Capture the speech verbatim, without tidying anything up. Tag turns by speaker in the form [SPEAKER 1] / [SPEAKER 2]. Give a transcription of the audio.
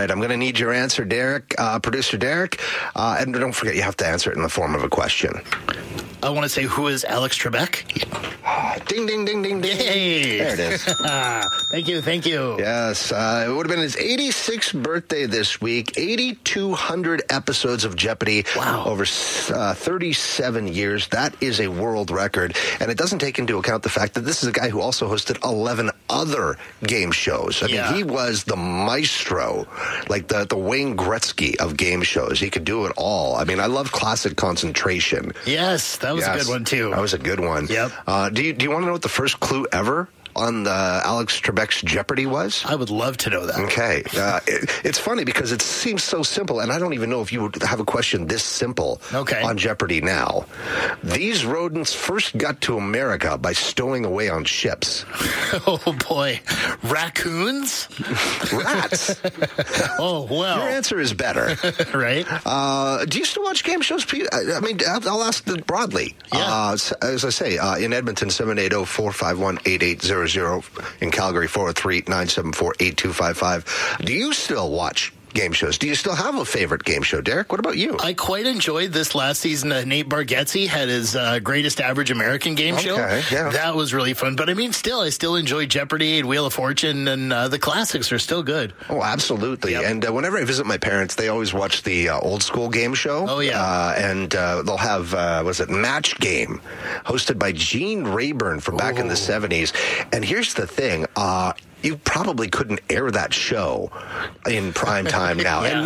[SPEAKER 1] right, I'm going to need your answer, Derek, uh, producer Derek. Uh, and don't forget, you have to answer it in the form of a question.
[SPEAKER 2] I want to say, who is Alex Trebek?
[SPEAKER 1] Ding, ding, ding, ding, ding.
[SPEAKER 2] Yay.
[SPEAKER 1] There it is.
[SPEAKER 2] Thank you, thank you.
[SPEAKER 1] Yes, uh, it would have been his eighty-sixth birthday this week. eighty-two hundred episodes of Jeopardy
[SPEAKER 2] Wow.
[SPEAKER 1] over uh, thirty-seven years. That is a world record. And it doesn't take into account the fact that this is a guy who also hosted eleven other game shows. I
[SPEAKER 2] Yeah.
[SPEAKER 1] mean, he was the maestro, like the, the Wayne Gretzky of game shows. He could do it all. I mean, I love Classic Concentration.
[SPEAKER 2] Yes, that was
[SPEAKER 1] Yes,
[SPEAKER 2] a good one, too.
[SPEAKER 1] That was a good one.
[SPEAKER 2] Yep.
[SPEAKER 1] Uh, do you, do you want to know what the first clue ever on the Alex Trebek's Jeopardy was?
[SPEAKER 2] I would love to know that.
[SPEAKER 1] Okay. Uh, it, it's funny because it seems so simple, and I don't even know if you would have a question this simple
[SPEAKER 2] Okay.
[SPEAKER 1] on Jeopardy now. These rodents first got to America by stowing away on ships.
[SPEAKER 2] Oh, boy. Raccoons?
[SPEAKER 1] Rats.
[SPEAKER 2] Oh, well.
[SPEAKER 1] Your answer is better.
[SPEAKER 2] Right?
[SPEAKER 1] Uh, do you still watch game shows, Pete? I, I mean, I'll I'll ask it broadly.
[SPEAKER 2] Yeah.
[SPEAKER 1] Uh, as I say, uh, in Edmonton, seven eight zero, four five one, eight eight zero zero. In Calgary, four oh three, nine seven four, eight two five five. Do you still watch game shows? Do you still have a favorite game show, Derek? What about you?
[SPEAKER 2] I quite enjoyed this last season. Uh, Nate Bargatze had his uh, Greatest Average American game show.
[SPEAKER 1] Okay, yeah.
[SPEAKER 2] That was really fun. But I mean, still, I still enjoy Jeopardy and Wheel of Fortune, and uh, the classics are still good.
[SPEAKER 1] Oh, absolutely.
[SPEAKER 2] Yep.
[SPEAKER 1] And uh, whenever I visit my parents, they always watch the uh, old school game show.
[SPEAKER 2] Oh, yeah.
[SPEAKER 1] Uh, and uh, they'll have, uh, was it Match Game, hosted by Gene Rayburn from back in the seventies. And here's the thing. Uh, you probably couldn't air that show in prime time now.
[SPEAKER 2] Yeah.
[SPEAKER 1] And